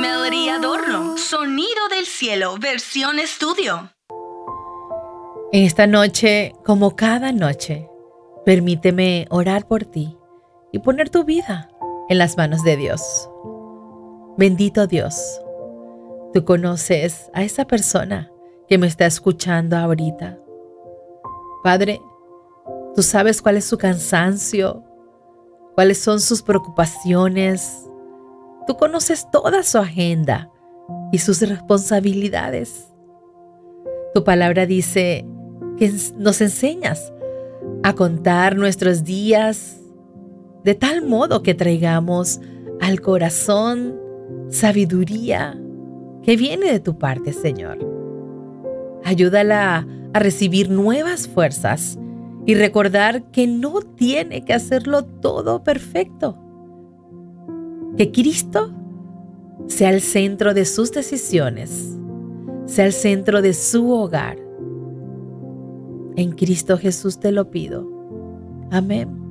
Melody Adorno, Sonido del Cielo, versión estudio. En esta noche, como cada noche, permíteme orar por ti y poner tu vida en las manos de Dios. Bendito Dios, tú conoces a esa persona que me está escuchando ahorita. Padre, tú sabes cuál es su cansancio, cuáles son sus preocupaciones. Tú conoces toda su agenda y sus responsabilidades. Tu palabra dice que nos enseñas a contar nuestros días de tal modo que traigamos al corazón sabiduría que viene de tu parte, Señor. Ayúdala a recibir nuevas fuerzas y recordar que no tiene que hacerlo todo perfecto. Que Cristo sea el centro de sus decisiones, sea el centro de su hogar. En Cristo Jesús te lo pido. Amén.